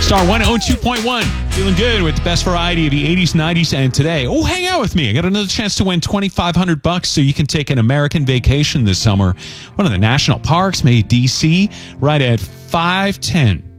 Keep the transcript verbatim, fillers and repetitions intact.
Star one oh two point one. Feeling good with the best variety of the eighties, nineties, and today. Oh, hang out with me. I got another chance to win twenty-five hundred bucks so you can take an American vacation this summer. One of the national parks, maybe D C, right at five ten.